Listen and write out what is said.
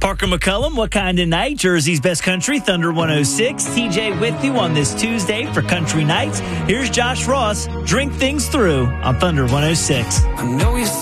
Parker McCullum, what kind of night? Jersey's best country, Thunder 106. TJ with you on this Tuesday for Country Nights. Here's Josh Ross, Drink Things Through on Thunder 106. I know you